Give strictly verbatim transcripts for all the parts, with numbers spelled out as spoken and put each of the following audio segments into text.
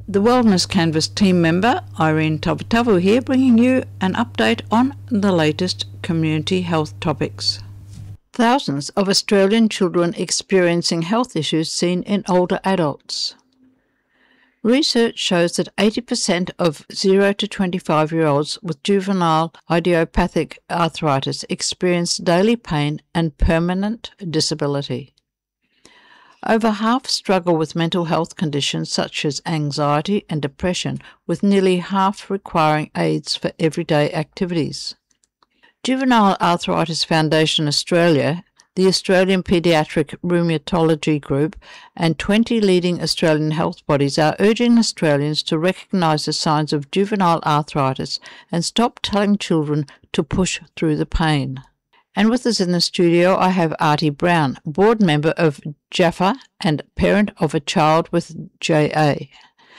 The Wellness Canvas team member, Irene Tavatavu here, bringing you an update on the latest community health topics. Thousands of Australian children experiencing health issues seen in older adults. Research shows that eighty percent of zero to twenty-five-year-olds with juvenile idiopathic arthritis experience daily pain and permanent disability. Over half struggle with mental health conditions such as anxiety and depression, with nearly half requiring aids for everyday activities. Juvenile Arthritis Foundation Australia, the Australian Paediatric Rheumatology Group, and twenty leading Australian health bodies are urging Australians to recognise the signs of juvenile arthritis and stop telling children to push through the pain. And with us in the studio, I have Artie Brown, board member of JAFA and parent of a child with J A.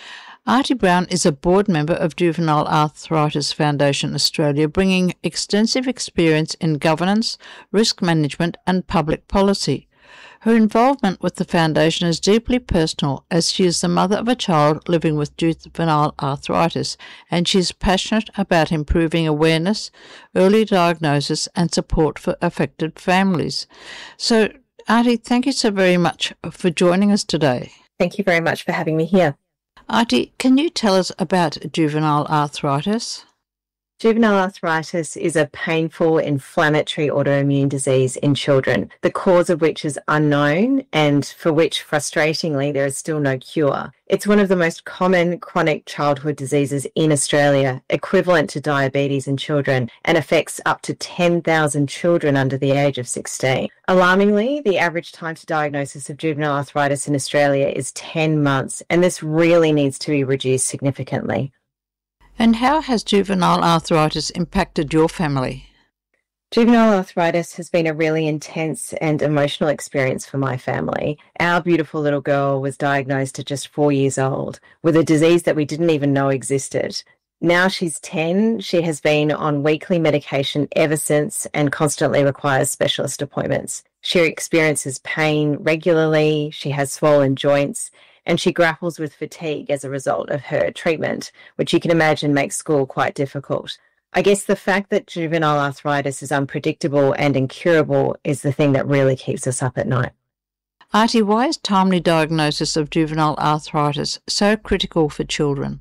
Artie Brown is a board member of Juvenile Arthritis Foundation Australia, bringing extensive experience in governance, risk management and public policy. Her involvement with the foundation is deeply personal, as she is the mother of a child living with juvenile arthritis, and she is passionate about improving awareness, early diagnosis and support for affected families. So, Artie, thank you so very much for joining us today. Thank you very much for having me here. Artie, can you tell us about juvenile arthritis? Juvenile arthritis is a painful inflammatory autoimmune disease in children, the cause of which is unknown and for which, frustratingly, there is still no cure. It's one of the most common chronic childhood diseases in Australia, equivalent to diabetes in children, and affects up to ten thousand children under the age of sixteen. Alarmingly, the average time to diagnosis of juvenile arthritis in Australia is ten months, and this really needs to be reduced significantly. And how has juvenile arthritis impacted your family? Juvenile arthritis has been a really intense and emotional experience for my family. Our beautiful little girl was diagnosed at just four years old with a disease that we didn't even know existed. Now she's ten, she has been on weekly medication ever since and constantly requires specialist appointments. She experiences pain regularly, she has swollen joints, and she grapples with fatigue as a result of her treatment, which you can imagine makes school quite difficult. I guess the fact that juvenile arthritis is unpredictable and incurable is the thing that really keeps us up at night. Artie, why is timely diagnosis of juvenile arthritis so critical for children?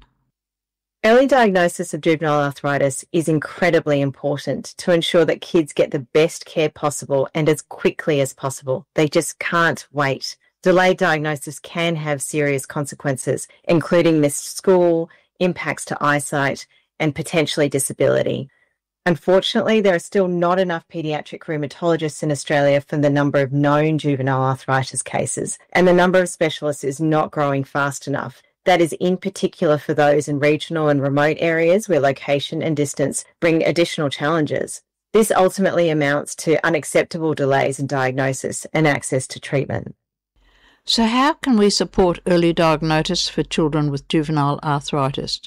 Early diagnosis of juvenile arthritis is incredibly important to ensure that kids get the best care possible and as quickly as possible. They just can't wait. Delayed diagnosis can have serious consequences, including missed school, impacts to eyesight, and potentially disability. Unfortunately, there are still not enough paediatric rheumatologists in Australia for the number of known juvenile arthritis cases, and the number of specialists is not growing fast enough. That is in particular for those in regional and remote areas where location and distance bring additional challenges. This ultimately amounts to unacceptable delays in diagnosis and access to treatment. So how can we support early diagnosis for children with juvenile arthritis?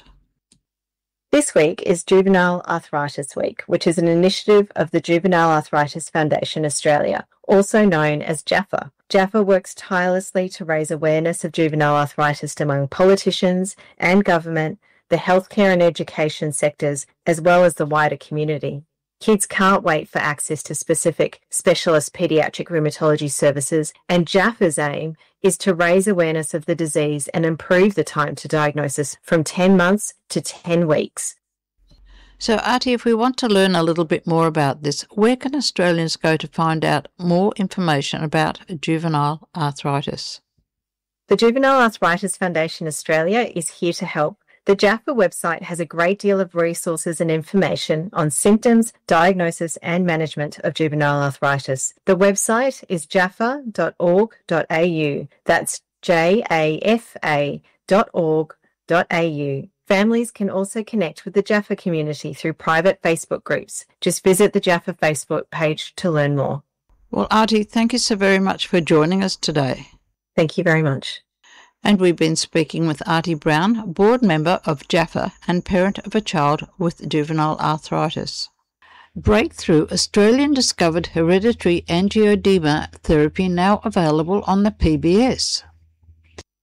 This week is Juvenile Arthritis Week, which is an initiative of the Juvenile Arthritis Foundation Australia, also known as JAFA. JAFA works tirelessly to raise awareness of juvenile arthritis among politicians and government, the healthcare and education sectors, as well as the wider community. Kids can't wait for access to specific specialist paediatric rheumatology services, and JAFA's aim is to raise awareness of the disease and improve the time to diagnosis from ten months to ten weeks. So, Artie, if we want to learn a little bit more about this, where can Australians go to find out more information about juvenile arthritis? The Juvenile Arthritis Foundation Australia is here to help. The JAFA website has a great deal of resources and information on symptoms, diagnosis and management of juvenile arthritis. The website is jafa dot org dot a u. That's J A F A dot org dot a u. Families can also connect with the JAFA community through private Facebook groups. Just visit the JAFA Facebook page to learn more. Well, Artie, thank you so very much for joining us today. Thank you very much. And we've been speaking with Artie Brown, board member of JAFA and parent of a child with juvenile arthritis. Breakthrough Australian discovered hereditary angioedema therapy now available on the P B S.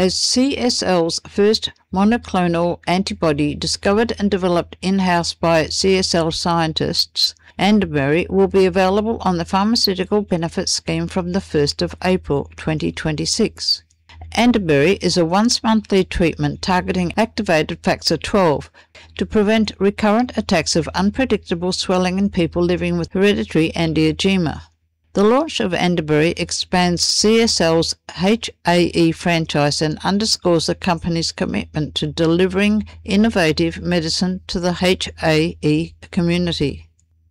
as C S L's first monoclonal antibody discovered and developed in-house by C S L scientists, Andembry will be available on the Pharmaceutical Benefits Scheme from the first of April twenty twenty-six. Andembry is a once-monthly treatment targeting activated factor twelve to prevent recurrent attacks of unpredictable swelling in people living with hereditary angioedema. The launch of Andembry expands C S L's H A E franchise and underscores the company's commitment to delivering innovative medicine to the H A E community.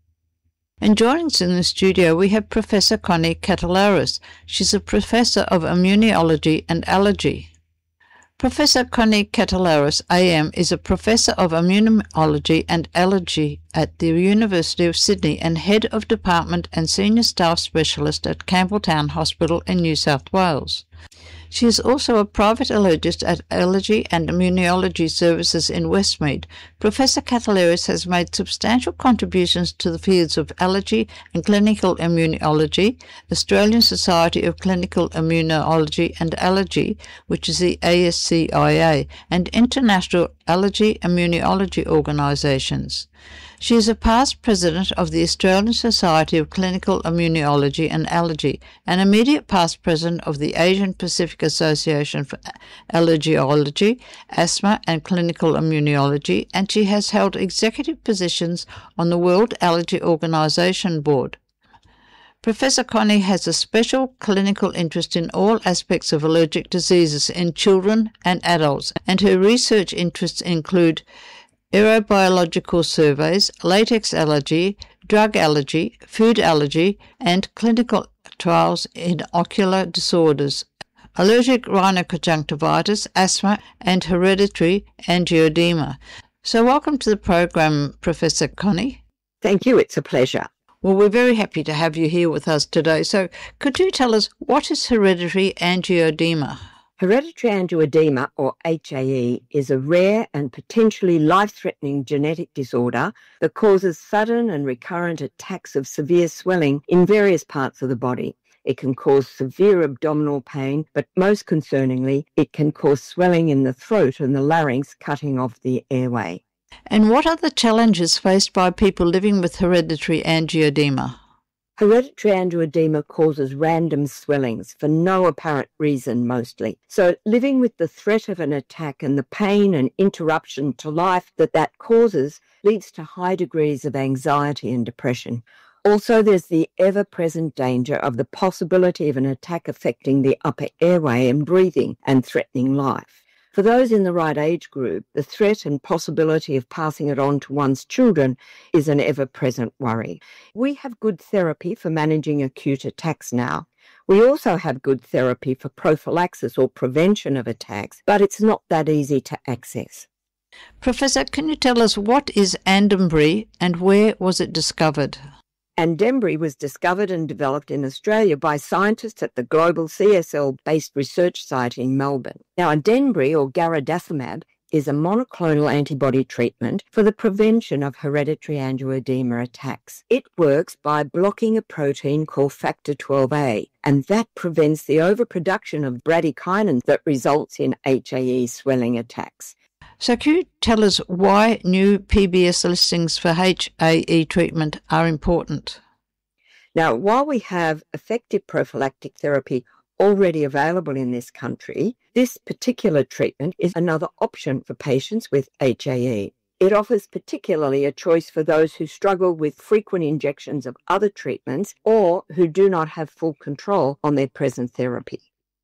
And joining us in the studio, we have Professor Connie Catalaris. She's a professor of immunology and allergy. Professor Connie Catalaris, A M, is a professor of immunology and allergy at the University of Sydney and head of department and senior staff specialist at Campbelltown Hospital in New South Wales. She is also a private allergist at Allergy and Immunology Services in Westmead. Professor Catalaris has made substantial contributions to the fields of allergy and clinical immunology, Australian Society of Clinical Immunology and Allergy, which is the A S C I A, and international allergy immunology organisations. She is a past president of the Australian Society of Clinical Immunology and Allergy, an immediate past president of the Asian Pacific Association for Allergology, Asthma and Clinical Immunology, and she has held executive positions on the World Allergy Organization Board. Professor Connie has a special clinical interest in all aspects of allergic diseases in children and adults, and her research interests include aerobiological surveys, latex allergy, drug allergy, food allergy, and clinical trials in ocular disorders, allergic rhinoconjunctivitis, asthma, and hereditary angioedema. So welcome to the program, Professor Connie. Thank you. It's a pleasure. Well, we're very happy to have you here with us today. So could you tell us, what is hereditary angioedema? Hereditary angioedema, or H A E, is a rare and potentially life-threatening genetic disorder that causes sudden and recurrent attacks of severe swelling in various parts of the body. It can cause severe abdominal pain, but most concerningly, it can cause swelling in the throat and the larynx, cutting off the airway. And what are the challenges faced by people living with hereditary angioedema? Hereditary angioedema causes random swellings for no apparent reason mostly. So living with the threat of an attack and the pain and interruption to life that that causes leads to high degrees of anxiety and depression. Also, there's the ever-present danger of the possibility of an attack affecting the upper airway and breathing and threatening life. For those in the right age group, the threat and possibility of passing it on to one's children is an ever-present worry. We have good therapy for managing acute attacks now. We also have good therapy for prophylaxis or prevention of attacks, but it's not that easy to access. Professor, can you tell us, what is Andembry and where was it discovered? Andembry was discovered and developed in Australia by scientists at the global C S L-based research site in Melbourne. Now, Andembry, or garadacimab, is a monoclonal antibody treatment for the prevention of hereditary angioedema attacks. It works by blocking a protein called factor twelve A, and that prevents the overproduction of bradykinin that results in H A E swelling attacks. So can you tell us why new P B S listings for H A E treatment are important? Now, while we have effective prophylactic therapy already available in this country, this particular treatment is another option for patients with H A E. It offers particularly a choice for those who struggle with frequent injections of other treatments or who do not have full control on their present therapy.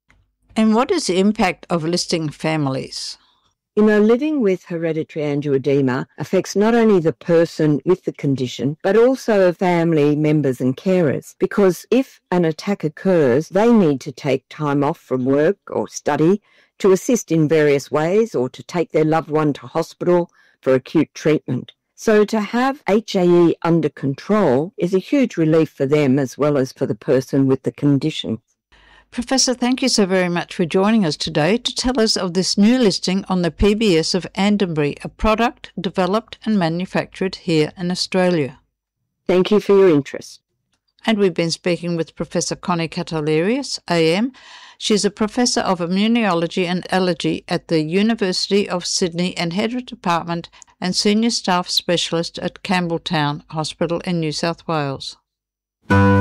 And what is the impact of listing families? You know, living with hereditary angioedema affects not only the person with the condition, but also family members and carers, because if an attack occurs, they need to take time off from work or study to assist in various ways or to take their loved one to hospital for acute treatment. So to have H A E under control is a huge relief for them as well as for the person with the condition. Professor, thank you so very much for joining us today to tell us of this new listing on the P B S of Andembry, a product developed and manufactured here in Australia. Thank you for your interest. And we've been speaking with Professor Connie Catalaris, A M. She's a Professor of Immunology and Allergy at the University of Sydney and Head of Department and Senior Staff Specialist at Campbelltown Hospital in New South Wales.